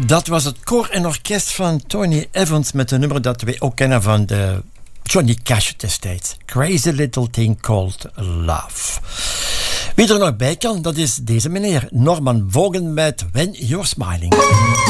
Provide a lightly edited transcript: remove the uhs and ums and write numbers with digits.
Dat was het koor en orkest van Tony Evans met een nummer dat we ook kennen van de Johnny Cash destijds. Crazy Little Thing Called Love. Wie er nog bij kan, dat is deze meneer Norman Vaughan met When You're Smiling.